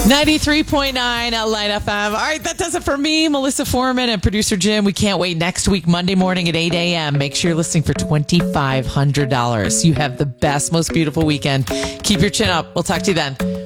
93.9 Light FM. All right, that does it for me, Melissa Foreman, and producer Jim. We can't wait next week, Monday morning at 8 a.m. Make sure you're listening for $2,500. You have the best, most beautiful weekend. Keep your chin up. We'll talk to you then.